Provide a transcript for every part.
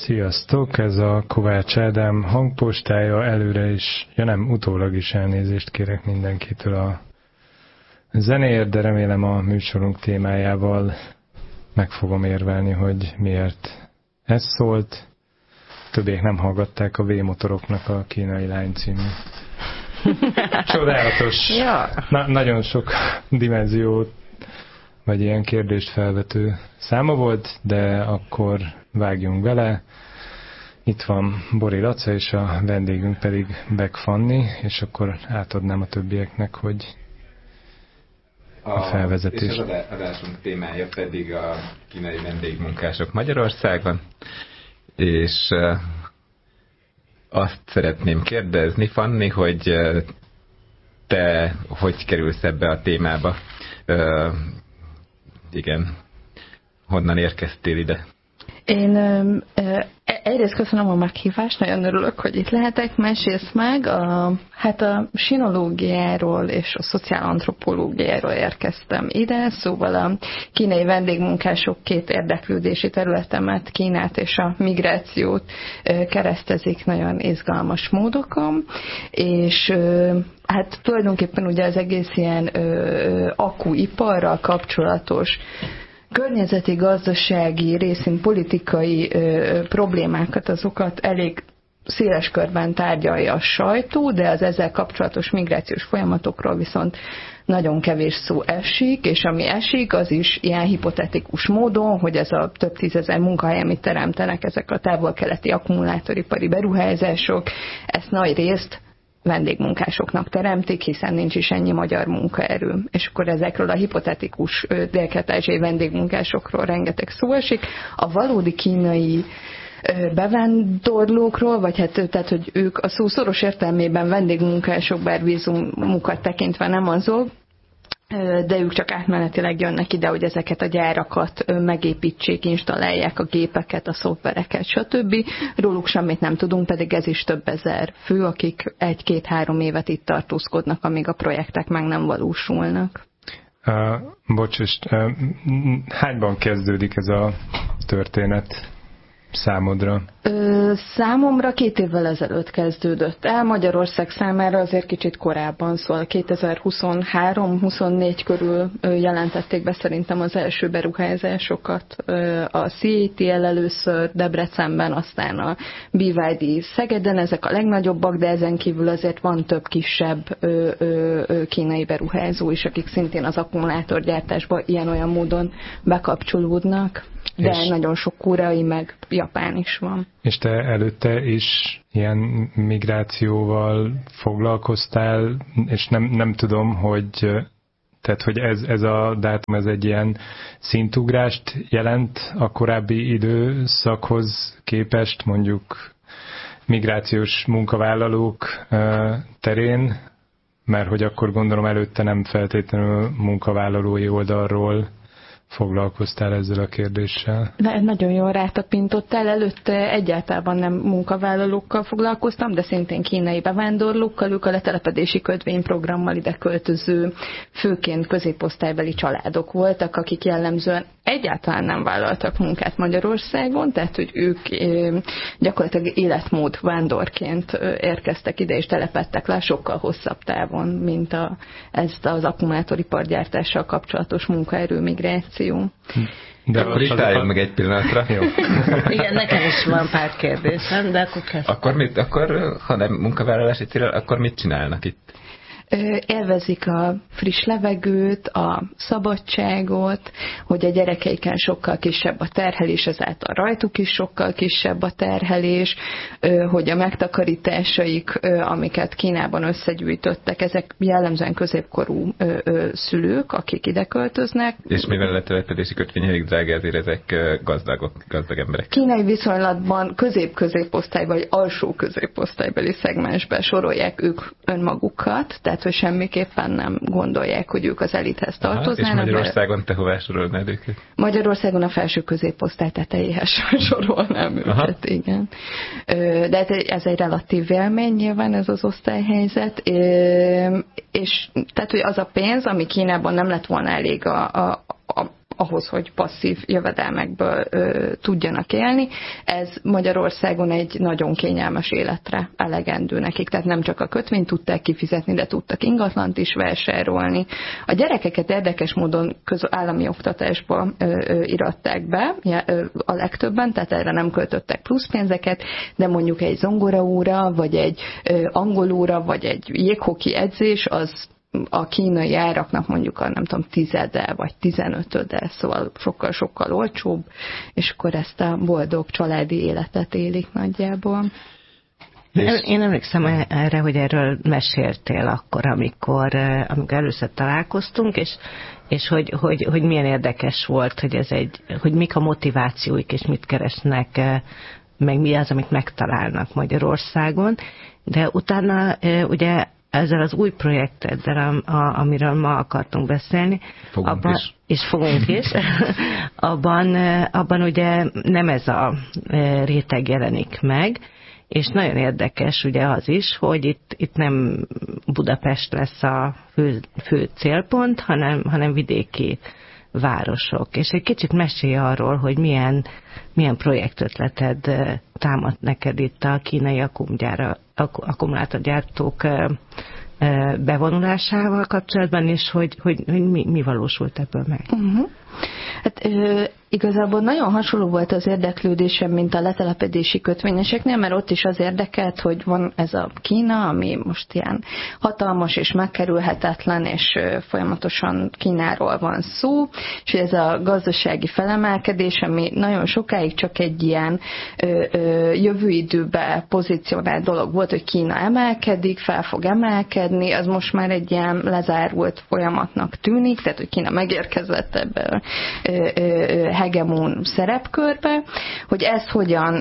Sziasztok, ez a Kovács Ádám hangpostája, előre is, nem, utólag is elnézést kérek mindenkitől a zenéért, de remélem a műsorunk témájával meg fogom érvelni, hogy miért ez szólt. Többiek nem hallgatták a V-motoroknak a Kínai Lány című. Csodálatos, ja. Nagyon sok dimenziót, vagy ilyen kérdést felvető száma volt, de akkor vágjunk bele. Itt van Bori Laca, és a vendégünk pedig Beck Fanni, és akkor átadnám a többieknek, hogy a felvezetés. És az adásunk témája pedig a kínai vendégmunkások Magyarországon, és azt szeretném kérdezni, Fanni, hogy te hogy kerülsz ebbe a témába? Igen, honnan érkeztél ide? Én egyrészt köszönöm a meghívást, nagyon örülök, hogy itt lehetek, másrészt meg a sinológiáról és a szociálantropológiáról érkeztem ide, szóval a kínai vendégmunkások két érdeklődési területemet, Kínát és a migrációt keresztezik nagyon izgalmas módokon, és hát tulajdonképpen ugye az egész ilyen akkuiparral kapcsolatos környezeti, gazdasági, részint politikai problémákat, azokat elég széles körben tárgyalja a sajtó, de az ezzel kapcsolatos migrációs folyamatokról viszont nagyon kevés szó esik, és ami esik, az is ilyen hipotetikus módon, hogy ez a több tízezer munkahely, amit teremtenek ezek a távol-keleti akkumulátoripari beruházások, ezt nagy részt vendégmunkásoknak teremtik, hiszen nincs is ennyi magyar munkaerő. És akkor ezekről a hipotetikus dél-kelet-ázsiai vendégmunkásokról rengeteg szó esik. A valódi kínai bevándorlókról, vagy hát tehát, hogy ők a szó szoros értelmében vendégmunkások, bár vízumukat tekintve nem azok, de ők csak átmenetileg jönnek ide, hogy ezeket a gyárakat megépítsék, installálják a gépeket, a szoftvereket, stb. Róluk semmit nem tudunk, pedig ez is több ezer fő, akik 1-2-3 évet itt tartózkodnak, amíg a projektek meg nem valósulnak. Bocs, és hányban kezdődik ez a történet számodra? Számomra 2 évvel ezelőtt kezdődött el, Magyarország számára azért kicsit korábban, szóval 2023-24 körül jelentették be szerintem az első beruházásokat. A CATL először Debrecenben, aztán a BYD Szegeden, ezek a legnagyobbak, de ezen kívül azért van több kisebb kínai beruházó is, akik szintén az akkumulátorgyártásba ilyen-olyan módon bekapcsolódnak. De és nagyon sok koreai, meg japán is van. És te előtte is ilyen migrációval foglalkoztál, és nem tudom, hogy tehát, hogy ez a dátum, ez egy ilyen szintugrást jelent a korábbi időszakhoz képest, mondjuk migrációs munkavállalók terén, mert hogy akkor gondolom előtte nem feltétlenül munkavállalói oldalról foglalkoztál ezzel a kérdéssel? Nagyon jól rátapintottál. Előtte egyáltalán nem munkavállalókkal foglalkoztam, de szintén kínai bevándorlókkal, ők a letelepedési kötvényprogrammal ide költöző, főként középosztálybeli családok voltak, akik jellemzően egyáltalán nem vállaltak munkát Magyarországon, tehát hogy ők gyakorlatilag életmód vándorként érkeztek ide és telepedtek le sokkal hosszabb távon, mint ezt az akkumulátoripargyártással kapcsolatos munkaerőmigráció. De akkor itt álljunk meg egy pillanatra. Jó. Igen, nekem is van pár kérdésem, de akkor kezd. Akkor ha nem munkavállalási célral, akkor mit csinálnak itt? Élvezik a friss levegőt, a szabadságot, hogy a gyerekeiken sokkal kisebb a terhelés, ezáltal rajtuk is sokkal kisebb a terhelés, hogy a megtakarításaik, amiket Kínában összegyűjtöttek, ezek jellemzően középkorú szülők, akik ide költöznek. És mivel a letelepedési kötvény elég drága, ezért ezek gazdag emberek? Kínai viszonylatban közép-középosztály vagy alsó középosztálybeli szegmensbe sorolják ők önmagukat, tehát hogy semmiképpen nem gondolják, hogy ők az elithez tartoznának. És Magyarországon te hová sorolnád őket? Magyarországon a felső középosztály tetejéhez sorolnám őket, igen. De ez egy relatív élmény, nyilván ez az osztályhelyzet, és tehát, hogy az a pénz, ami Kínában nem lett volna elég ahhoz, hogy passzív jövedelmekből tudjanak élni. Ez Magyarországon egy nagyon kényelmes életre elegendő nekik, tehát nem csak a kötvényt tudták kifizetni, de tudtak ingatlant is vásárolni. A gyerekeket érdekes módon állami oktatásba iratták be, a legtöbben, tehát erre nem költöttek plusz pénzeket, de mondjuk egy zongoraóra, vagy egy angolóra, vagy egy jéghoki edzés, az a kínai áraknak mondjuk a nem tudom 10-e vagy 15-e, szóval sokkal-sokkal olcsóbb, és akkor ezt a boldog családi életet élik nagyjából. Én emlékszem erre, hogy erről meséltél akkor, amikor először találkoztunk, és hogy milyen érdekes volt, hogy mik a motivációik, és mit keresnek, meg mi az, amit megtalálnak Magyarországon. De utána ugye ezzel az új projekteddel, amiről ma akartunk beszélni, fogunk is, abban ugye nem ez a réteg jelenik meg, és nagyon érdekes ugye az is, hogy itt nem Budapest lesz a fő célpont, hanem vidéki városok. És egy kicsit mesélj arról, hogy milyen projektötleted támadt neked itt a kínai akkumulátorgyártók bevonulásával kapcsolatban, és hogy mi valósult ebből meg. Hát igazából nagyon hasonló volt az érdeklődésem, mint a letelepedési kötvényeseknél, mert ott is az érdekelt, hogy van ez a Kína, ami most ilyen hatalmas és megkerülhetetlen, és folyamatosan Kínáról van szó, és ez a gazdasági felemelkedés, ami nagyon sokáig csak egy ilyen jövőidőbe pozícionált dolog volt, hogy Kína emelkedik, fel fog emelkedni, az most már egy ilyen lezárult folyamatnak tűnik, tehát hogy Kína megérkezett ebbe hegemon szerepkörbe, hogy ez hogyan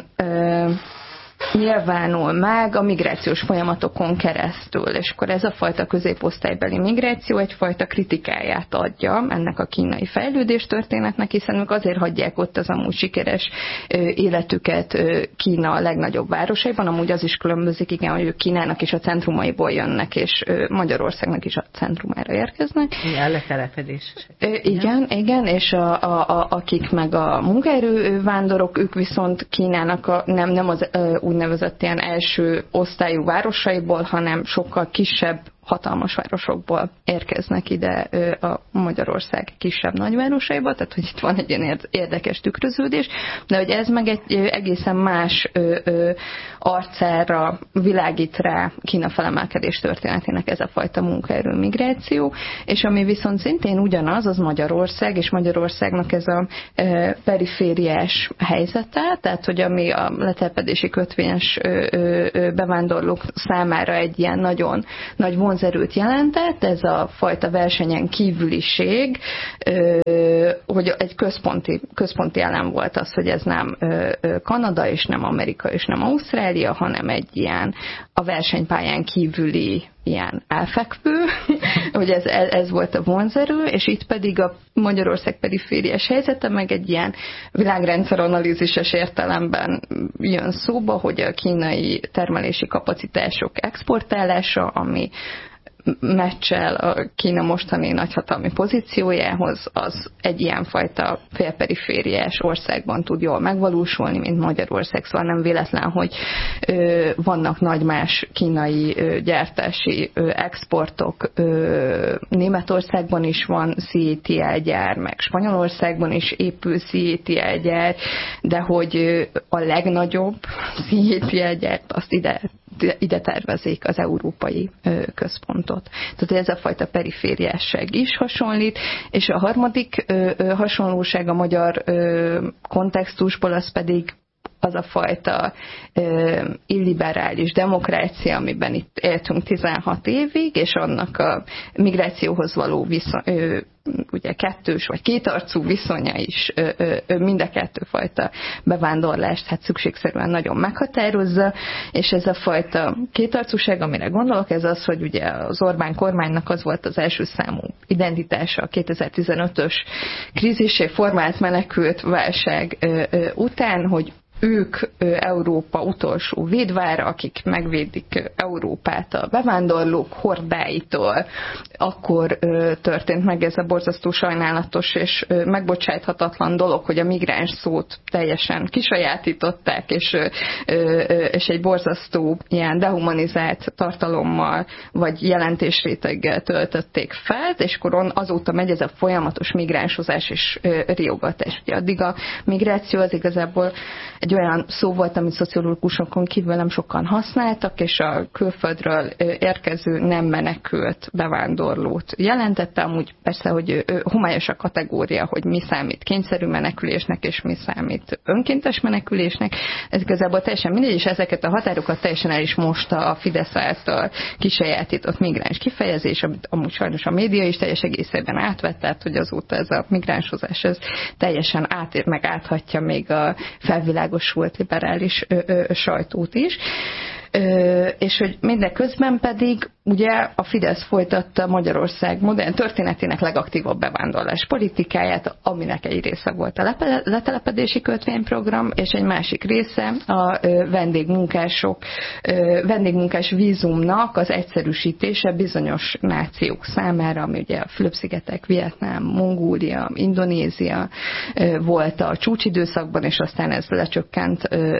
nyilvánul meg a migrációs folyamatokon keresztül, és akkor ez a fajta középosztálybeli migráció egyfajta kritikáját adja ennek a kínai fejlődés történetnek, hiszen ők azért hagyják ott az amúgy sikeres életüket Kína a legnagyobb városaiban, amúgy az is különbözik, igen, hogy ők Kínának is a centrumaiból jönnek, és Magyarországnak is a centrumára érkeznek. Igen, letelepedés. Igen, és akik meg a munkaerő vándorok, ők viszont Kínának nem az úgynevezett ilyen első osztályú városaiból, hanem sokkal kisebb, hatalmas városokból érkeznek ide a Magyarország kisebb nagyvárosaiba, tehát hogy itt van egy ilyen érdekes tükröződés, de hogy ez meg egy egészen más arcára világít rá Kína felemelkedés történetének ez a fajta munkaerő migráció, és ami viszont szintén ugyanaz, az Magyarország, és Magyarországnak ez a perifériás helyzete, tehát hogy ami a letelepedési kötvényes bevándorlók számára egy ilyen nagyon nagy vonzerőt jelentett, ez a fajta versenyen kívüliség, hogy egy központi elem volt az, hogy ez nem Kanada, és nem Amerika, és nem Ausztrália, hanem egy ilyen a versenypályán kívüli ilyen elfekvő, hogy ez volt a vonzerő, és itt pedig a Magyarország perifériás helyzete meg egy ilyen világrendszeranalízises értelemben jön szóba, hogy a kínai termelési kapacitások exportálása, ami meccsel a Kína mostani nagyhatalmi pozíciójához, az egy ilyenfajta félperifériás országban tud jól megvalósulni, mint Magyarország, szóval nem véletlen, hogy vannak nagy más kínai gyártási exportok. Németországban is van CATL gyár, meg Spanyolországban is épül CATL gyár, de hogy a legnagyobb CATL gyárt azt ide tervezik az európai központot. Tehát ez a fajta perifériásság is hasonlít, és a harmadik hasonlóság a magyar kontextusból az pedig az a fajta illiberális demokrácia, amiben itt éltünk 16 évig, és annak a migrációhoz való ugye kettős vagy kétarcú viszonya is mind a kettőfajta bevándorlást hát szükségszerűen nagyon meghatározza, és ez a fajta kétarcúság, amire gondolok, ez az, hogy ugye az Orbán kormánynak az volt az első számú identitása a 2015-ös krízissé formált menekült válság után, hogy ők Európa utolsó védvára, akik megvédik Európát a bevándorlók hordáitól, akkor történt meg ez a borzasztó sajnálatos és megbocsáthatatlan dolog, hogy a migráns szót teljesen kisajátították, és egy borzasztó ilyen dehumanizált tartalommal vagy jelentésréteggel töltötték fel, és akkor azóta megy ez a folyamatos migránsozás és riogatás. Ugye addig a migráció az igazából egy olyan szó volt, amit szociológusokon kívül nem sokan használtak, és a külföldről érkező nem menekült bevándorlót jelentette. Amúgy persze, hogy homályos a kategória, hogy mi számít kényszerű menekülésnek, és mi számít önkéntes menekülésnek. Ez igazából teljesen mindegy, és ezeket a határokat teljesen el is mosta a Fidesz által kisajátított migráns kifejezés, amit amúgy sajnos a média is teljes egészében átvett, tehát hogy azóta ez a migránsozás ez teljesen átér, meg áthatja még a felvilágosult liberális sajtót is. És hogy mindeközben pedig ugye a Fidesz folytatta Magyarország modern történetének legaktívabb bevándorlás politikáját, aminek egy része volt a letelepedési kötvényprogram, és egy másik része a vendégmunkás vízumnak az egyszerűsítése bizonyos nációk számára, ami ugye a Fülöp-szigetek, Vietnám, Mongólia, Indonézia volt a csúcsidőszakban, és aztán ez lecsökkent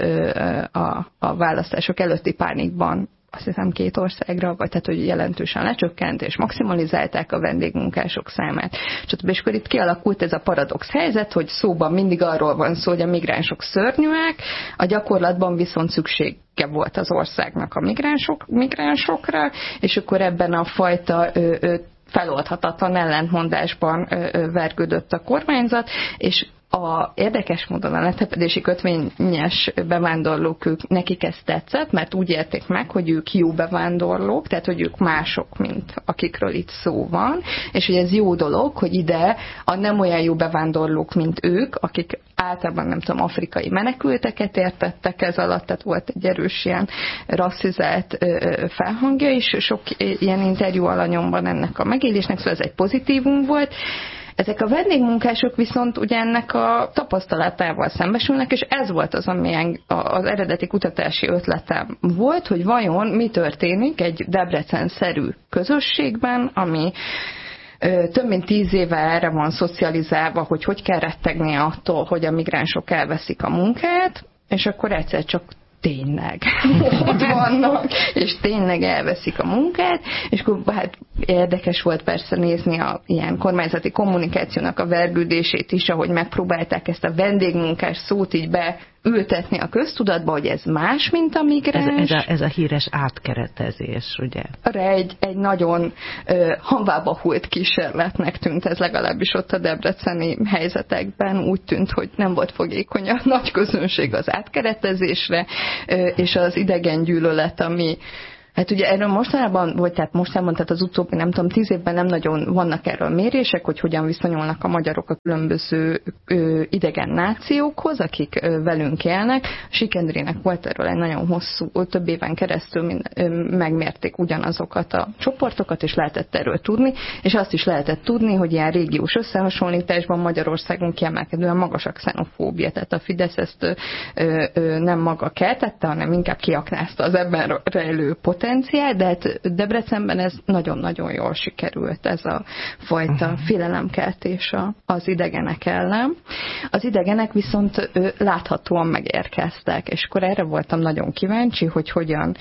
a választások előtti pánikban, azt hiszem 2 országra, vagy tehát, hogy jelentősen lecsökkent, és maximalizálták a vendégmunkások számát. És akkor itt kialakult ez a paradox helyzet, hogy szóban mindig arról van szó, hogy a migránsok szörnyűek, a gyakorlatban viszont szüksége volt az országnak a migránsokra, és akkor ebben a fajta feloldhatatlan ellentmondásban vergődött a kormányzat, és érdekes módon a letelepedési kötvényes bevándorlók, nekik ez tetszett, mert úgy érték meg, hogy ők jó bevándorlók, tehát hogy ők mások, mint akikről itt szó van, és hogy ez jó dolog, hogy ide a nem olyan jó bevándorlók, mint ők, akik általában nem tudom, afrikai menekülteket értettek ez alatt, tehát volt egy erős ilyen rasszizált felhangja is, sok ilyen interjú alanyomban ennek a megélésnek, szóval ez egy pozitívum volt. Ezek a vendégmunkások viszont ugye ennek a tapasztalatával szembesülnek, és ez volt az, ami az eredeti kutatási ötletem volt, hogy vajon mi történik egy Debrecen-szerű közösségben, ami több mint 10 éve erre van szocializálva, hogy kell rettegni attól, hogy a migránsok elveszik a munkát, és akkor egyszer csak tényleg ott vannak, és tényleg elveszik a munkát, és akkor hát érdekes volt persze nézni a ilyen kormányzati kommunikációnak a vergődését is, ahogy megpróbálták ezt a vendégmunkás szót így beültetni a köztudatba, hogy ez más, mint a migráns. Ez a híres átkeretezés, ugye? Egy nagyon hanvába hult kísérletnek tűnt ez, legalábbis ott a debreceni helyzetekben. Úgy tűnt, hogy nem volt fogékony a nagy közönség az átkeretezésre, és az idegen gyűlölet, ami hát ugye erről mostanában, tehát az utóbbi, nem tudom, 10 évben nem nagyon vannak erről mérések, hogy hogyan viszonyulnak a magyarok a különböző idegen nációkhoz, akik velünk élnek. Sikendrének volt erről egy nagyon hosszú, több éven keresztül megmérték ugyanazokat a csoportokat, és lehetett erről tudni, és azt is lehetett tudni, hogy ilyen régiós összehasonlításban Magyarországon kiemelkedően magas a xenofóbia, tehát a Fidesz ezt nem maga keltette, hanem inkább kiaknázta az ebben rejlő potenciált, de hát Debrecenben ez nagyon-nagyon jól sikerült, ez a fajta félelemkeltés az idegenek ellen. Az idegenek viszont láthatóan megérkeztek, és akkor erre voltam nagyon kíváncsi, hogy hogyan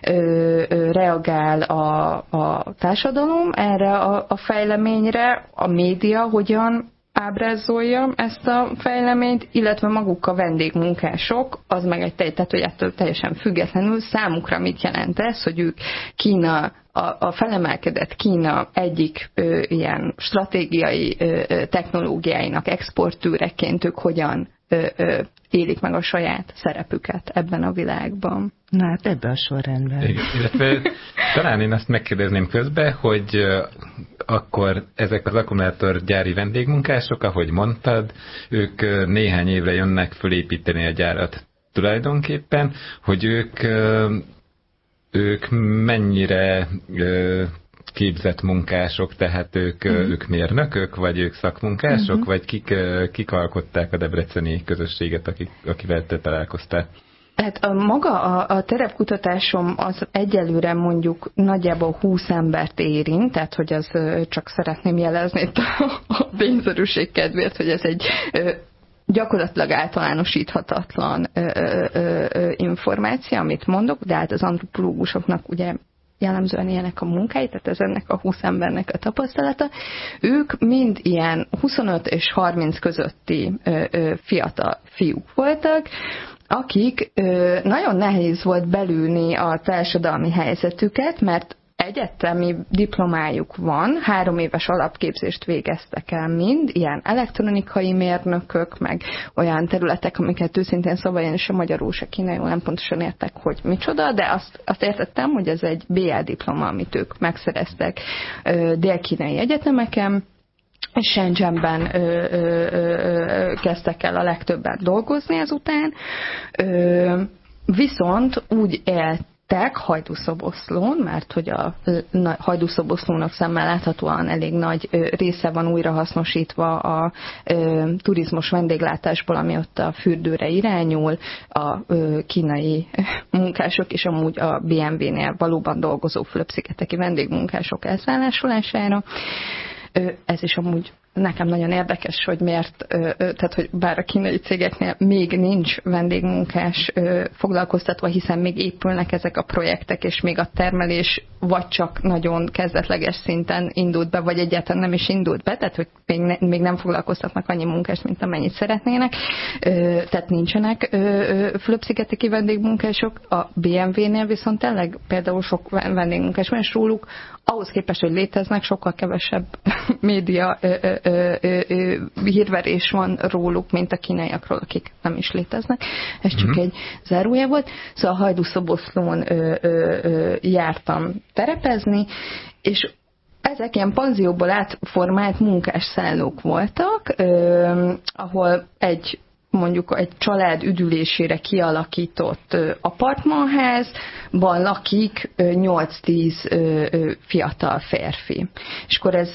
reagál a társadalom erre a fejleményre, a média hogyan ábrázolja ezt a fejleményt, illetve maguk a vendégmunkások, az meg egy tehát, hogy ettől teljesen függetlenül számukra mit jelent ez, hogy ők Kína, a felemelkedett Kína egyik ilyen stratégiai technológiáinak exportőreként ők hogyan élik meg a saját szerepüket ebben a világban. Na hát ebben a sorrendben. Illetve talán én azt megkérdezném közben, hogy akkor ezek az akkumulátorgyári vendégmunkások, ahogy mondtad, ők néhány évre jönnek fölépíteni a gyárat tulajdonképpen, hogy ők mennyire képzett munkások, tehát ők mérnökök, vagy ők szakmunkások, vagy kik alkották a debreceni közösséget, akivel te találkoztál? Hát maga a terepkutatásom az egyelőre mondjuk nagyjából 20 embert érint, tehát hogy az csak szeretném jelezni itt a pénzörűség kedvéért, hogy ez egy gyakorlatilag általánosíthatatlan információ, amit mondok, de hát az antropológusoknak ugye jellemzően ilyenek a munkái, tehát ez ennek a 20 embernek a tapasztalata. Ők mind ilyen 25 és 30 közötti fiatal fiúk voltak, akik nagyon nehéz volt belülni a társadalmi helyzetüket, mert egyetemi diplomájuk van, 3 éves alapképzést végeztek el mind, ilyen elektronikai mérnökök, meg olyan területek, amiket őszintén szóval én sem magyarul, se kínaiul nem pontosan értek, hogy micsoda, de azt értettem, hogy ez egy BL diploma, amit ők megszereztek dél-kínai egyetemeken, és Shenzhenben kezdtek el a legtöbbet dolgozni ezután, viszont úgy éltek Hajdúszoboszlón, mert hogy a Hajdúszoboszlónak szemmel láthatóan elég nagy része van újrahasznosítva a turizmus vendéglátásból, ami ott a fürdőre irányul, a kínai munkások és amúgy a BMW-nél valóban dolgozó Fülöp-szigeteki vendégmunkások elszállásolására. Ez is amúgy nekem nagyon érdekes, hogy miért, tehát hogy bár a kínai cégeknél még nincs vendégmunkás foglalkoztatva, hiszen még épülnek ezek a projektek, és még a termelés vagy csak nagyon kezdetleges szinten indult be, vagy egyáltalán nem is indult be, tehát hogy még nem foglalkoztatnak annyi munkást, mint amennyit szeretnének, tehát nincsenek Fülöp-szigeteki vendégmunkások. A BMW-nél viszont tényleg például sok vendégmunkás van, és róluk ahhoz képest, hogy léteznek, sokkal kevesebb média hírverés van róluk, mint a kínaiakról, akik nem is léteznek. Ez csak egy zárója volt. Szóval Hajdúszoboszlón jártam terepezni, és ezek ilyen panzióból átformált munkásszállók voltak, ahol mondjuk egy család üdülésére kialakított apartmanházban lakik 8-10 fiatal férfi. És akkor ez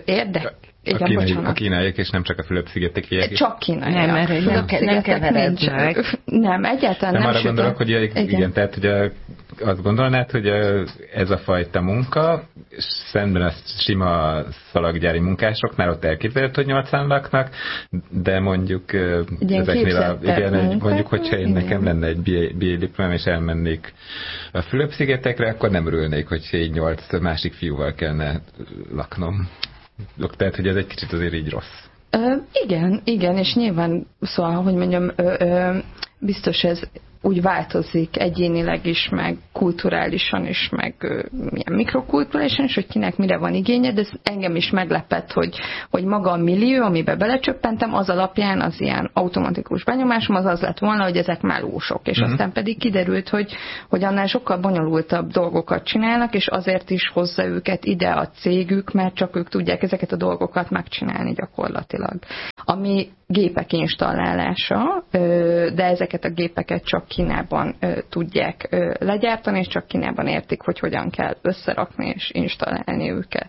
a kínaiak, és nem csak a Fülöp-szigetekiek. Csak kínaiak. Nem kevered meg. Nem, egyáltalán nem. Arra gondolok, hogy igen, tehát hogy azt gondolnád, hogy ez a fajta munka, szemben a sima szalaggyári munkásoknál ott elképzelhető, hogy 8-an laknak, de mondjuk ezeknél mondjuk, hogyha én nekem lenne egy BA diplomám, és elmennék a Fülöp-szigetekre, akkor nem örülnék, hogy így 8 másik fiúval kellene laknom. Tehát, hogy ez egy kicsit azért így rossz. Igen, és nyilván, szóval, hogy mondjam, biztos ez úgy változik egyénileg is, meg kulturálisan is, meg ilyen mikrokulturálisan is, hogy kinek mire van igénye, de ez engem is meglepett, hogy maga a millió, amiben belecsöppentem, az alapján az ilyen automatikus benyomásom az lett volna, hogy ezek melósok, és aztán pedig kiderült, hogy annál sokkal bonyolultabb dolgokat csinálnak, és azért is hozza őket ide a cégük, mert csak ők tudják ezeket a dolgokat megcsinálni gyakorlatilag. Ami gépek installálása, de ezeket a gépeket csak Kínában tudják legyártani, és csak Kínában értik, hogy hogyan kell összerakni és installálni őket.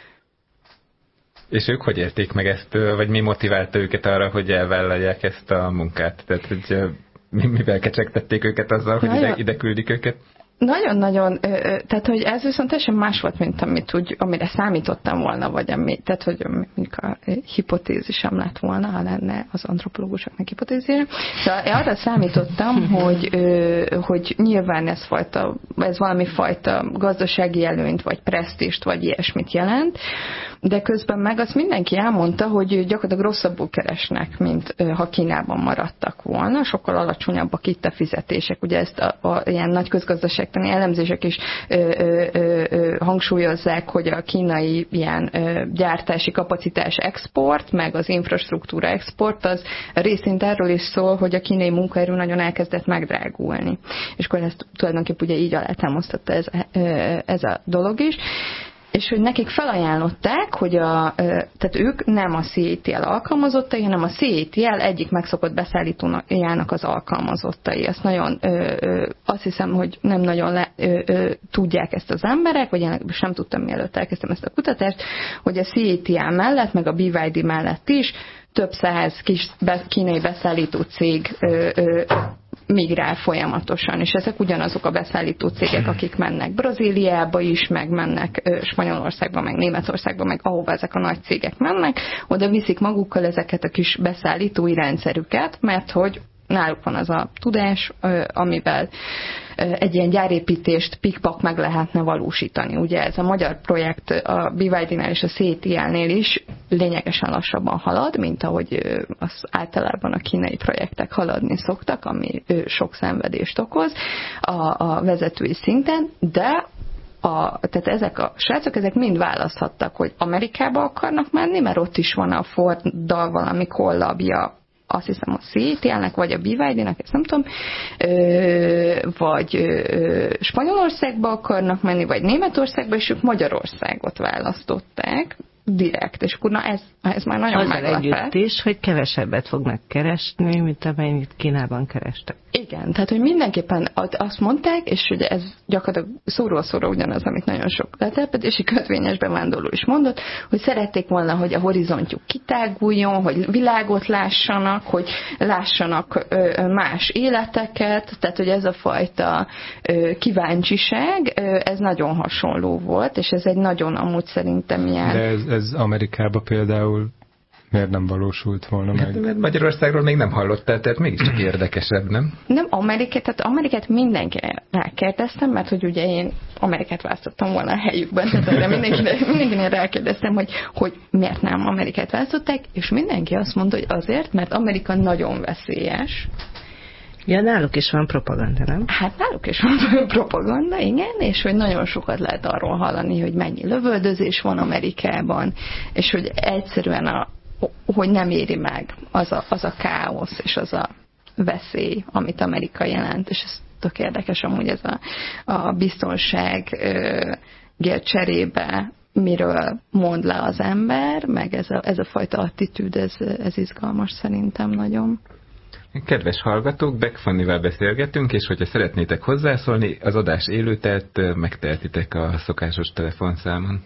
És ők hogy érték meg ezt, vagy mi motiválta őket arra, hogy elvállalják ezt a munkát? Tehát, hogy mivel kecsegtették őket azzal, hogy ide küldik őket? Nagyon-nagyon, tehát hogy ez viszont teljesen más volt, mint amire számítottam volna, vagy tehát hogy mondjuk a hipotézisem lett volna, ha lenne az antropológusoknak hipotézise. Szóval én arra számítottam, hogy nyilván ez valami fajta gazdasági előnyt, vagy presztízst, vagy ilyesmit jelent, de közben meg azt mindenki elmondta, hogy gyakorlatilag rosszabbul keresnek, mint ha Kínában maradtak volna, sokkal alacsonyabbak itt a fizetések. Ugye ezt a ilyen nagy közgazdaságtani elemzések is hangsúlyozzák, hogy a kínai ilyen gyártási kapacitás export, meg az infrastruktúra export, az részint erről is szól, hogy a kínai munkaerő nagyon elkezdett megdrágulni. És akkor ezt tulajdonképpen ugye így alátámasztotta ez a dolog is. és hogy nekik felajánlották, hogy tehát ők nem a CATL alkalmazottai, hanem a CATL egyik megszokott beszállítójának az alkalmazottai. Ezt nagyon, azt hiszem, hogy nem nagyon tudják ezt az emberek, vagy én sem tudtam, mielőtt elkezdtem ezt a kutatást, hogy a CATL mellett, meg a BYD mellett is több száz kis kínai beszállító cég migrál folyamatosan, és ezek ugyanazok a beszállító cégek, akik mennek Brazíliába is, meg mennek Spanyolországba, meg Németországba, meg ahova ezek a nagy cégek mennek, oda viszik magukkal ezeket a kis beszállítói rendszerüket, mert hogy náluk van az a tudás, amivel egy ilyen gyárépítést pikpak meg lehetne valósítani. Ugye ez a magyar projekt a BYD-nál és a CATL-nél is lényegesen lassabban halad, mint ahogy az általában a kínai projektek haladni szoktak, ami sok szenvedést okoz a vezetői szinten, de tehát ezek a srácok, ezek mind választhattak, hogy Amerikába akarnak menni, mert ott is van a Forddal valami kollabja, azt hiszem a CATL-nek, vagy a BYD-nek, ezt nem tudom, vagy Spanyolországba akarnak menni, vagy Németországba, és ők Magyarországot választották direkt, és akkor ez már nagyon meglepett. Együtt is, hogy kevesebbet fognak keresni, mint amennyit Kínában kerestek. Igen, tehát, hogy mindenképpen azt mondták, és ugye ez gyakorlatilag szóról szóra ugyanaz, amit nagyon sok letelepedési kötvényes bevándorló is mondott, hogy szerették volna, hogy a horizontjuk kitáguljon, hogy világot lássanak, hogy lássanak más életeket, tehát, hogy ez a fajta kíváncsiság, ez nagyon hasonló volt, és ez egy nagyon amúgy szerintem ilyen... De ez Amerikában például miért nem valósult volna meg? Mert Magyarországról még nem hallottál, tehát mégiscsak érdekesebb, nem? Nem tehát Amerikát mindenkire rákérdeztem, mert hogy ugye én Amerikát választottam volna a helyükben, tehát mindenkinél rákérdeztem, hogy miért nem Amerikát választották, és mindenki azt mondta, hogy azért, mert Amerika nagyon veszélyes. Ja, náluk is van propaganda, nem? Hát náluk is van propaganda, igen, és hogy nagyon sokat lehet arról hallani, hogy mennyi lövöldözés van Amerikában, és hogy egyszerűen hogy nem éri meg az a káosz és az a veszély, amit Amerika jelent, és ez tök érdekes amúgy ez a biztonság cserébe miről mond le az ember, meg ez a fajta attitűd, ez izgalmas szerintem nagyon. Kedves hallgatók, Beck Fannival beszélgetünk, és hogyha szeretnétek hozzászólni, az adás élő, tehát megtehetitek a szokásos telefonszámon.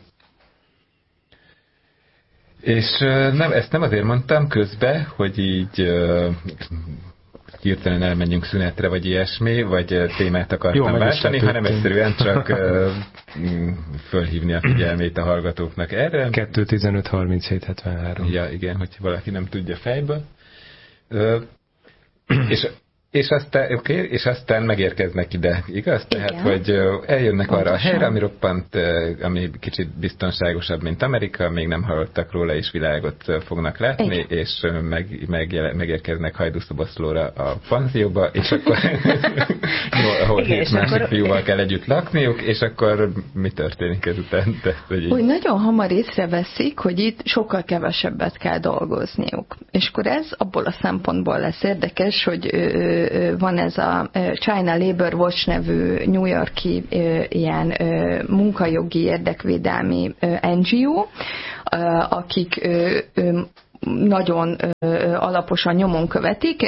És ezt nem azért mondtam közbe, hogy így hirtelen elmenjünk szünetre, vagy ilyesmi, vagy témát akartam váltani, hanem egyszerűen csak fölhívni a figyelmét a hallgatóknak erre. 2-15-37-73. Ja, igen, hogy valaki nem tudja fejből. És aztán megérkeznek ide, igaz? Igen. Tehát, hogy eljönnek pontosan arra a helyre, ami roppant, ami kicsit biztonságosabb, mint Amerika, még nem hallottak róla, és világot fognak látni, igen. És megérkeznek Hajdúszoboszlóra a panzióba, és akkor ahol igen, 7 másik akkor fiúval kell együtt lakniuk, és akkor mi történik ezután? Hogy nagyon hamar észreveszik, hogy itt sokkal kevesebbet kell dolgozniuk. És akkor ez abból a szempontból lesz érdekes, hogy van ez a China Labor Watch nevű New York-i ilyen munkajogi érdekvédelmi NGO, akik nagyon alaposan nyomon követik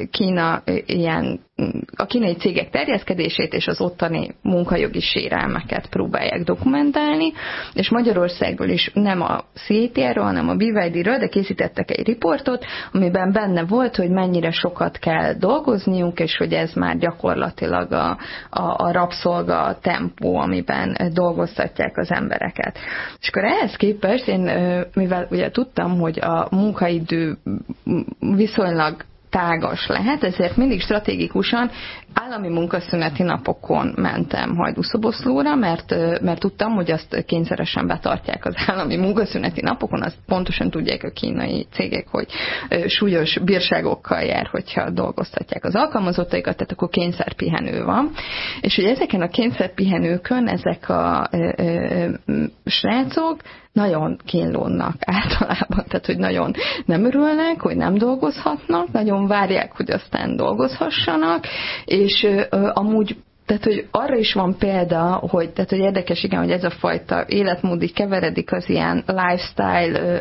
a kínai cégek terjeszkedését és az ottani munkajogi sérelmeket próbálják dokumentálni, és Magyarországról is nem a CATL-ről, hanem a BYD-ről, de készítettek egy riportot, amiben benne volt, hogy mennyire sokat kell dolgozniuk, és hogy ez már gyakorlatilag a rabszolga tempó, amiben dolgoztatják az embereket. És akkor ehhez képest én, mivel ugye tudtam, hogy a munkaidő viszonylag tágas lehet, ezért mindig stratégikusan állami munkaszüneti napokon mentem Hajdúszoboszlóra, mert tudtam, hogy azt kényszeresen betartják az állami munkaszüneti napokon, azt pontosan tudják a kínai cégek, hogy súlyos bírságokkal jár, hogyha dolgoztatják az alkalmazottaikat, tehát akkor kényszerpihenő van. És hogy ezeken a kényszerpihenőkön ezek a srácok nagyon kínlódnak általában, tehát hogy nagyon nem örülnek, hogy nem dolgozhatnak, nagyon várják, hogy aztán dolgozhassanak, és amúgy Tehát, hogy arra is van példa, hogy érdekes, igen, hogy ez a fajta életmód így keveredik az ilyen lifestyle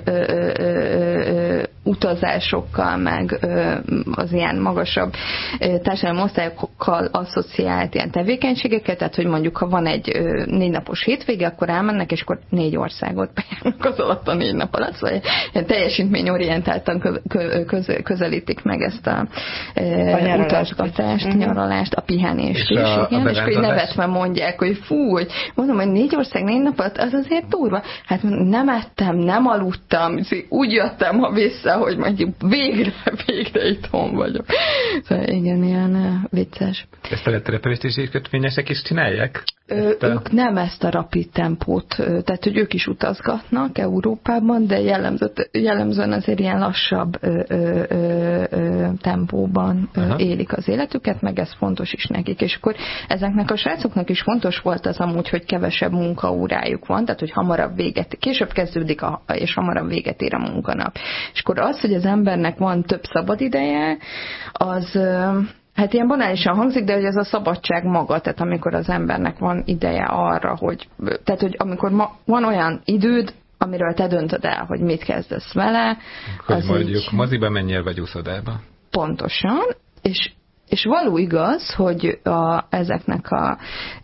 utazásokkal, meg az ilyen magasabb társadalmi osztályokkal asszociált ilyen tevékenységeket, tehát, hogy mondjuk, ha van egy 4 napos hétvége, akkor elmennek, és akkor 4 országot bejárnak az alatt a 4 nap alatt, szóval teljesítményorientáltan közelítik meg ezt a utazgatást, nyaralást, a pihenést is, igen, és akkor nevetve mondják, hogy fú, hogy mondom, hogy 4 ország 4 nap alatt, az azért durva. Hát nem ettem, nem aludtam, úgy jöttem ha vissza, hogy mondjuk végre itthon vagyok. Szóval igen, ilyen vicces. Ezt a letelepedési kötvényesek is csinálják? Ők nem ezt a rapid tempót, tehát hogy ők is utazgatnak Európában, de jellemzően azért ilyen lassabb tempóban élik az életüket, meg ez fontos is nekik. És akkor ezeknek a srácoknak is fontos volt az amúgy, hogy kevesebb munkaórájuk van, tehát hogy hamarabb később kezdődik, és hamarabb véget ér a munkanap. És akkor az, hogy az embernek van több szabadideje, az... Hát ilyen banálisan hangzik, de hogy ez a szabadság maga, tehát amikor az embernek van ideje arra, hogy amikor van olyan időd, amiről te döntöd el, hogy mit kezdesz vele. Hogy mondjuk moziba menjél, vagy úszodába. Pontosan, és való igaz, hogy ezeknek a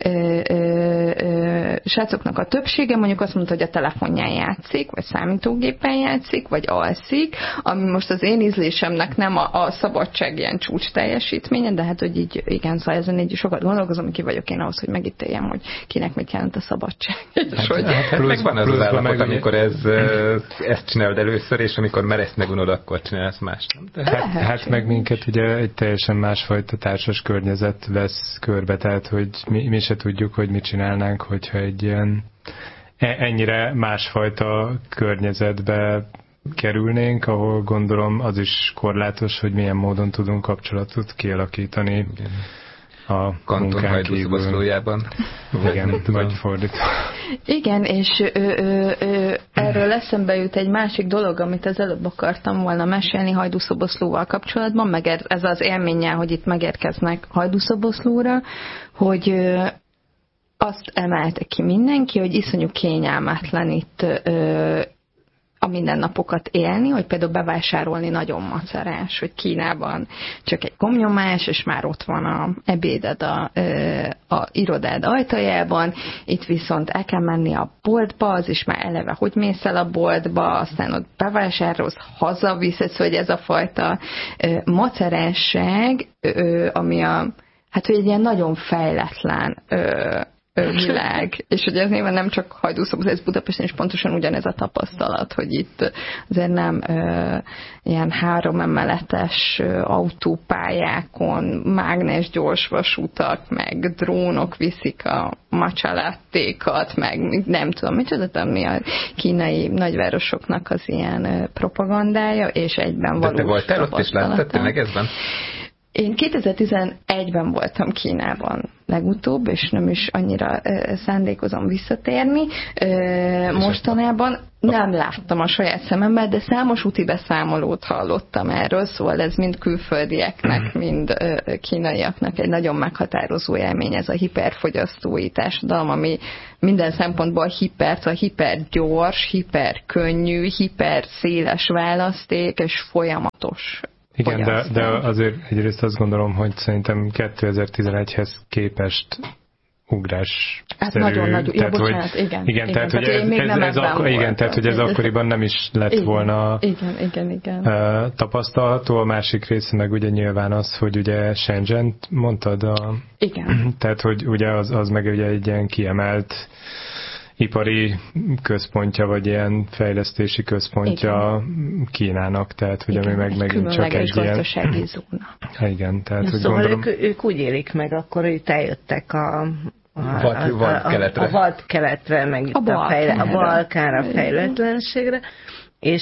srácoknak a többsége mondjuk azt mondta, hogy a telefonján játszik, vagy számítógépen játszik, vagy alszik, ami most az én ízlésemnek nem a szabadság ilyen csúcs teljesítménye, de hát, hogy így igen, szóval ezen így sokat gondolkozom, ki vagyok én ahhoz, hogy megítéljem, hogy kinek mit jelent a szabadság. Meg van az állapot, amikor ezt csinálod először, és amikor mereszt megunod, akkor csinálsz más. Hát meg minket ugye egy teljesen másfajta társas környezet vesz körbe, tehát hogy mi se tudjuk, hogy mit csinálnánk, hogyha egy ilyen ennyire másfajta környezetbe kerülnénk, ahol gondolom az is korlátos, hogy milyen módon tudunk kapcsolatot kialakítani a munkánk kívül. Igen, vagy fordítva. Igen, és erről eszembe jut egy másik dolog, amit az előbb akartam volna mesélni Hajdúszoboszlóval kapcsolatban, meg ez az élménnyel, hogy itt megérkeznek Hajdúszoboszlóra, hogy azt emelte ki mindenki, hogy iszonyú kényelmetlen itt a mindennapokat élni, hogy például bevásárolni nagyon macerás, hogy Kínában csak egy gombnyomás, és már ott van a ebéded a irodád ajtajában, itt viszont el kell menni a boltba, az is már eleve, hogy mész el a boltba, aztán ott bevásárolsz, hazaviszed, hogy ez a fajta macerásság, ami hát, hogy egy ilyen nagyon fejletlen világ, és hogy ez nyilván nem csak Hajdúszoboszló, ez Budapesten is pontosan ugyanez a tapasztalat, hogy itt azért nem ilyen 3 emeletes autópályákon, mágnes gyorsvasutak, meg drónok viszik a macsalattékat, meg nem tudom, micsoda, mi a kínai nagyvárosoknak az ilyen propagandája, és egyben valós tapasztalata. De te voltál ott, és láttad tényleg ezben? Én 2011-ben voltam Kínában legutóbb, és nem is annyira szándékozom visszatérni. Mostanában nem láttam a saját szememmel, de számos úti beszámolót hallottam erről, szóval ez mind külföldieknek, mind kínaiaknak egy nagyon meghatározó élmény, ez a hiperfogyasztói társadalom, ami minden szempontból hipergyors, hiperkönnyű, hiperszéles választék, és folyamatos. Igen, de azért egyrészt azt gondolom, hogy szerintem 2011-hez képest ugrás. Hát nagyon nagy. Ja, bocsánat, igen. Tehát, hogy ez akkoriban nem is lett volna igen. Tapasztalható. A másik része meg ugye nyilván az, hogy ugye Shenzhen-t mondtad. Igen. Tehát, hogy ugye az meg ugye egy ilyen kiemelt ipari központja, vagy ilyen fejlesztési központja Kínának, tehát hogy ami meg megint csak egy ilyen... gazdasági zóna. Igen, tehát hogy szóval gondolom... ők úgy élik meg akkor, hogy eljöttek a Vad-keletre, meg itt a Balkánra, fejletlenségre,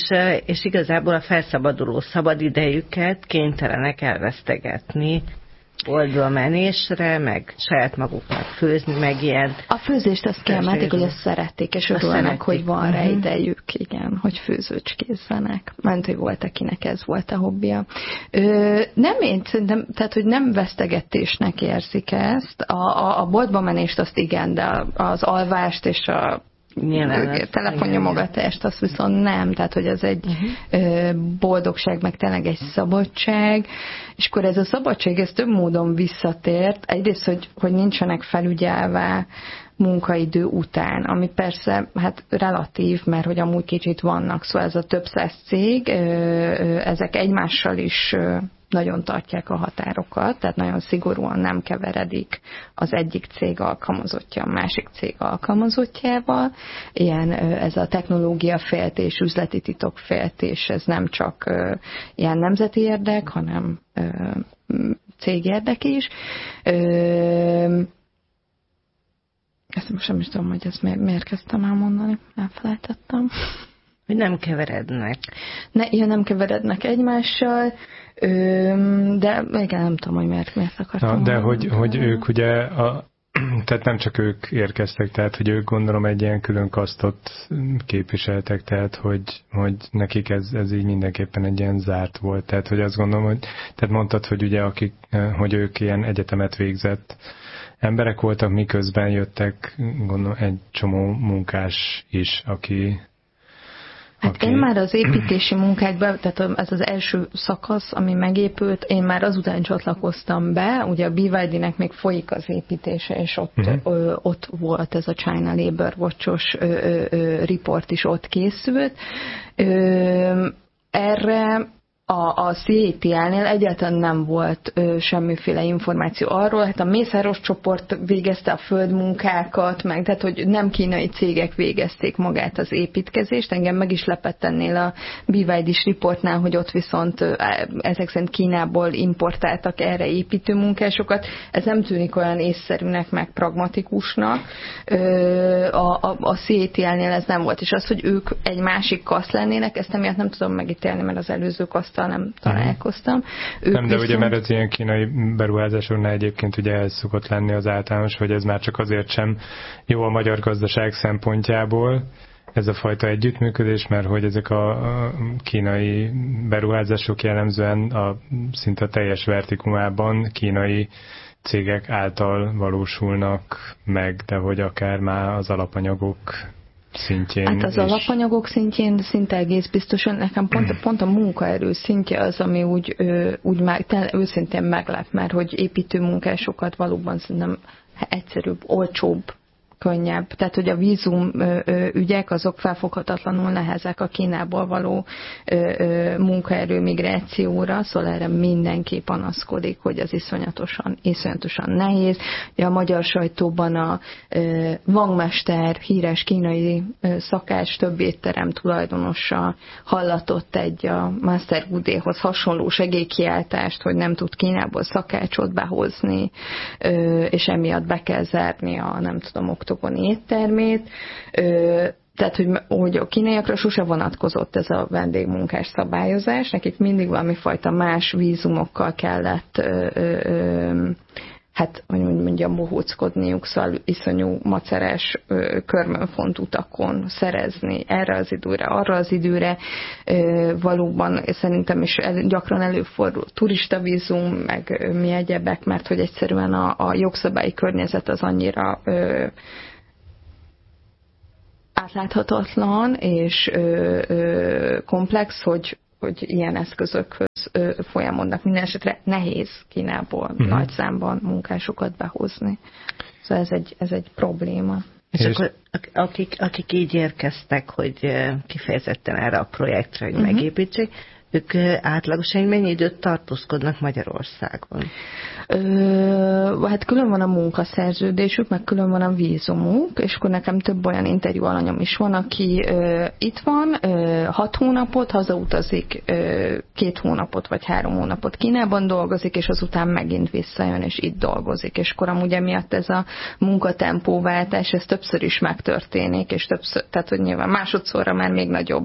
és igazából a felszabaduló szabadidejüket kénytelenek elvesztegetni boltba menésre, meg saját maguknak főzni, meg ilyen. A főzést azt kiemelték, hogy ezt szerették, és örülnek, hogy van rá idejük, igen, hogy főzőcskézzenek. Ment, hogy volt, akinek ez volt a hobbija. Nem én szerintem, tehát, hogy nem vesztegetésnek érzik ezt. A boltba menést azt igen, de az alvást és a telefonnyomogatást, azt viszont nem, tehát hogy ez egy boldogság, meg tényleg egy szabadság, és akkor ez a szabadság, ez több módon visszatért. Egyrészt, hogy nincsenek felügyelve munkaidő után, ami persze hát relatív, mert hogy amúgy kicsit vannak, szóval ez a több száz cég, ezek egymással is nagyon tartják a határokat, tehát nagyon szigorúan nem keveredik az egyik cég alkalmazottja a másik cég alkalmazottjával. Ilyen ez a technológia féltés, üzleti titok féltés, ez nem csak ilyen nemzeti érdek, hanem cégérdek is. Ezt most nem is tudom, hogy ezt miért kezdtem elmondani, elfelejtettem. Hogy nem keverednek. Nem keverednek egymással, de igen, nem tudom, hogy miért akartam. De hogy ők ugye, tehát nem csak ők érkeztek, tehát hogy ők gondolom egy ilyen külön kasztot képviseltek, tehát hogy nekik ez így mindenképpen egy ilyen zárt volt. Tehát hogy azt gondolom, hogy tehát mondtad, hogy ugye hogy ők ilyen egyetemet végzett emberek voltak, miközben jöttek gondolom egy csomó munkás is, aki... Hát én már az építési munkákban, tehát ez az első szakasz, ami megépült, én már azután csatlakoztam be, ugye a BYD-nek még folyik az építése, és ott volt ez a China Labor Watch-os report is ott készült. Erre a CATL-nél egyáltalán nem volt semmiféle információ arról, hát a Mészáros csoport végezte a földmunkákat, meg, tehát hogy nem kínai cégek végezték magát az építkezést. Engem meg is lepett ennél a BYD-s riportnál, hogy ott viszont ezek szerint Kínából importáltak erre építőmunkásokat. Ez nem tűnik olyan észszerűnek, meg pragmatikusnak. A CATL-nél ez nem volt. És az, hogy ők egy másik kaszt lennének, ezt emiatt nem tudom megítélni, mert az előző kaszttal nem találkoztam. Nem, de ugye mert az ilyen kínai beruházásoknál egyébként ugye ez szokott lenni az általános, hogy ez már csak azért sem jó a magyar gazdaság szempontjából, ez a fajta együttműködés, mert hogy ezek a kínai beruházások jellemzően szinte teljes vertikumában kínai cégek által valósulnak meg, de hogy akár már az alapanyagok szintjén. Hát az alapanyagok szintjén szinte egész biztosan, nekem pont a munkaerő szintje az, ami úgy őszintén meglep, mert hogy építőmunkásokat valóban szerintem egyszerűbb, olcsóbb, könnyebb. Tehát, hogy a vízum ügyek azok felfoghatatlanul nehezek a Kínából való munkaerő migrációra, szóval erre mindenki panaszkodik, hogy az iszonyatosan nehéz. A magyar sajtóban a Wang Mester, híres kínai szakács, több étterem tulajdonosa hallatott egy a Master Woodéhoz hasonló segélykiáltást, hogy nem tud Kínából szakácsot behozni, és emiatt be kell zárni a nem tudom, oktogoni éttermét. Tehát, hogy a kínaiakra sose vonatkozott ez a vendégmunkás szabályozás, nekik mindig valami fajta más vízumokkal kellett hát, hogy mondjam, bohóckodniuk, szóval iszonyú macerás körmönfont utakon szerezni erre az időre, arra az időre. Valóban szerintem is gyakran előfordul turistavízum, meg mi egyebek, mert hogy egyszerűen a jogszabályi környezet az annyira átláthatatlan és komplex, hogy ilyen eszközökhöz folyamodnak. Minden esetre nehéz Kínából nagy számban munkásokat behozni. Szóval ez egy probléma. És akkor akik így érkeztek, hogy kifejezetten erre a projektre, hogy megépítsék, ők átlagosan mennyi időt tartózkodnak Magyarországon? Hát külön van a munkaszerződésük, meg külön van a vízumuk, és akkor nekem több olyan interjú alanyom is van, aki itt van, 6 hónapot, hazautazik 2 hónapot vagy 3 hónapot Kínában dolgozik, és azután megint visszajön, és itt dolgozik. És akkor amúgy emiatt ez a munkatempóváltás, ez többször is megtörténik, és többször, tehát hogy nyilván másodszorra már még nagyobb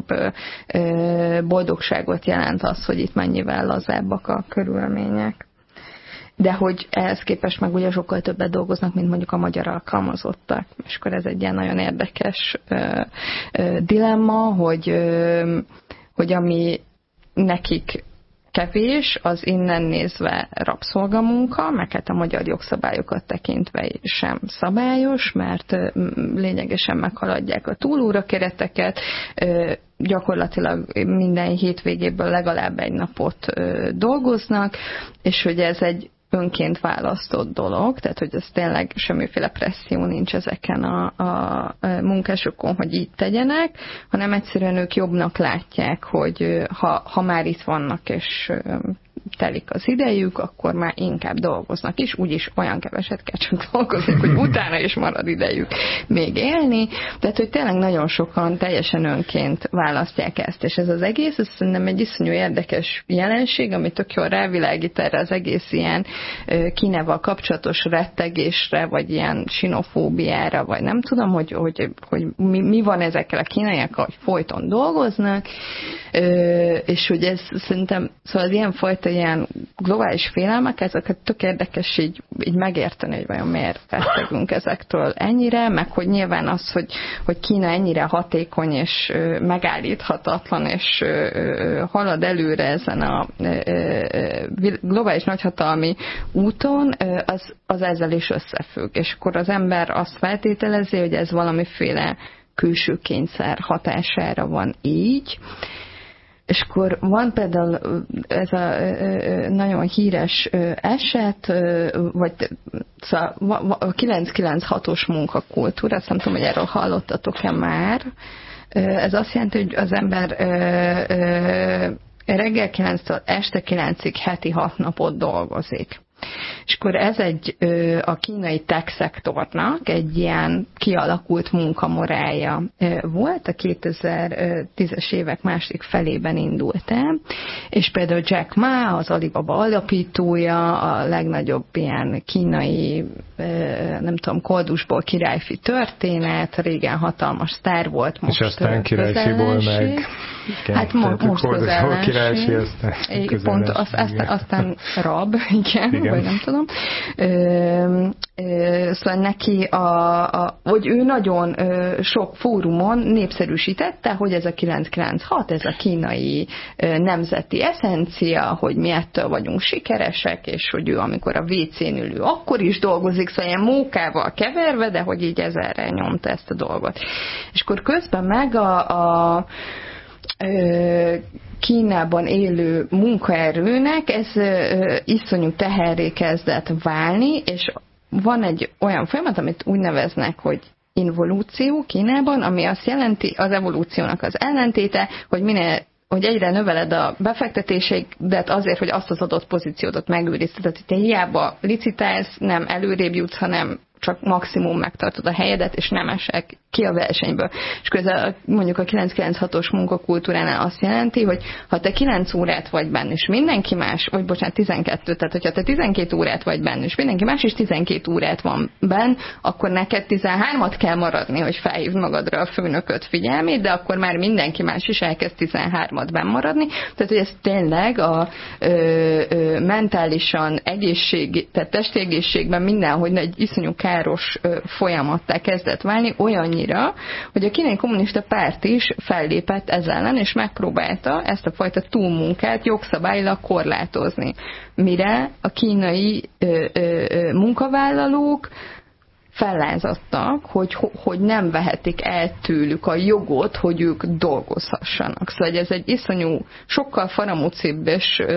boldogságot jelent az, hogy itt mennyivel lazábbak a körülmények. de hogy ehhez képest meg ugye sokkal többet dolgoznak, mint mondjuk a magyar alkalmazottak. És akkor ez egy ilyen nagyon érdekes dilemma, hogy ami nekik kevés, az innen nézve rabszolgamunka, meg hát a magyar jogszabályokat tekintve sem szabályos, mert lényegesen meghaladják a túlórakereteket, gyakorlatilag minden hétvégéből legalább egy napot dolgoznak, és hogy ez egy önként választott dolog, tehát hogy ez tényleg semmiféle presszió nincs ezeken a munkásokon, hogy így tegyenek, hanem egyszerűen ők jobbnak látják, hogy ha már itt vannak és telik az idejük, akkor már inkább dolgoznak is, úgyis olyan keveset kell csak dolgozni, hogy utána is marad idejük még élni. Tehát, hogy tényleg nagyon sokan teljesen önként választják ezt, és ez az egész, ez szerintem egy iszonyú érdekes jelenség, ami tök jól rávilágít erre az egész ilyen Kínával kapcsolatos rettegésre, vagy ilyen sinofóbiára, vagy nem tudom, hogy mi van ezekkel a kínaiakkal, hogy folyton dolgoznak, és hogy ez szerintem, szóval az ilyenfajta ilyen globális félelmek, ezeket tök érdekes így megérteni, hogy vajon miért rettegünk ezektől ennyire, meg hogy nyilván az, hogy Kína ennyire hatékony és megállíthatatlan, és halad előre ezen a globális nagyhatalmi úton, az ezzel is összefügg. És akkor az ember azt feltételezi, hogy ez valamiféle külső kényszer hatására van így. És akkor van például ez a nagyon híres eset, vagy szóval a 996-os munkakultúra, azt nem tudom, hogy erről hallottatok-e már. Ez azt jelenti, hogy az ember reggel 9-től este 9-ig heti 6 napot dolgozik. És akkor ez a kínai tech szektornak egy ilyen kialakult munkamorálja volt, a 2010-es évek második felében indult el, és például Jack Ma, az Alibaba alapítója, a legnagyobb ilyen kínai, nem tudom, koldusból királyfi történet, régen hatalmas sztár volt, most és aztán királyfiból meg hát most királyfi, pont aztán rab, igen. Vagy nem tudom. Szóval neki, hogy ő nagyon sok fórumon népszerűsítette, hogy ez a 996, ez a kínai nemzeti eszencia, hogy mi ettől vagyunk sikeresek, és hogy ő amikor a WC-n ülő, akkor is dolgozik, szóval ilyen mókával keverve, de hogy így ezerre nyomta ezt a dolgot. És akkor közben meg Kínában élő munkaerőnek ez iszonyú teherré kezdett válni, és van egy olyan folyamat, amit úgy neveznek, hogy involúció Kínában, ami azt jelenti, az evolúciónak az ellentéte, hogy egyre növeled a befektetésedet azért, hogy azt az adott pozíciódat megőrizd. Tehát te hiába licitálsz, nem előrébb jutsz, hanem csak maximum megtartod a helyedet, és nem esek ki a versenyből. És közben mondjuk a 996-os munkakultúránál azt jelenti, hogy ha te 9 órát vagy benne, és mindenki más, vagy bocsánat, 12, tehát hogyha te 12 órát vagy benne, és mindenki más is 12 órát van benne, akkor neked 13-at kell maradni, hogy felhívd magadra a főnököd figyelmét, de akkor már mindenki más is elkezd 13-at benn maradni. Tehát, hogy ez tényleg a mentálisan tehát testegészségben mindenhogy egy iszonyú káros folyamattá kezdett válni, olyannyira, hogy a kínai kommunista párt is fellépett ez ellen, és megpróbálta ezt a fajta túlmunkát jogszabályilag korlátozni. Mire a kínai munkavállalók fellázadtak, hogy nem vehetik el tőlük a jogot, hogy ők dolgozhassanak. Szóval ez egy iszonyú, sokkal faramúcibb és